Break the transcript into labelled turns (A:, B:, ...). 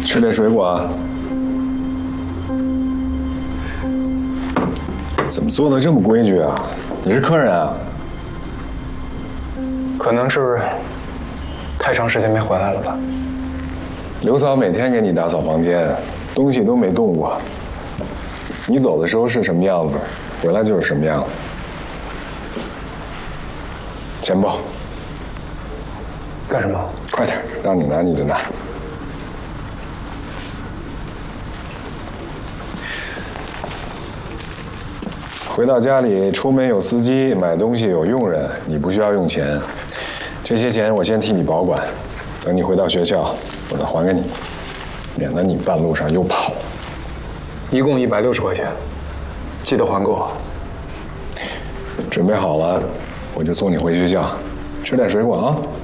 A: 吃点水果啊。怎么做的这么规矩啊？你是客人啊？
B: 可能是太长时间没回来了吧。
A: 刘嫂每天给你打扫房间，东西都没动过。你走的时候是什么样子，回来就是什么样子。钱包。
B: 干什么？
A: 快点，让你拿你就拿。回到家里，出门有司机，买东西有佣人，你不需要用钱。这些钱我先替你保管，等你回到学校，我再还给你，免得你半路上又跑。
B: 一共160块钱，记得还给我。
A: 准备好了，我就送你回学校。吃点水果啊。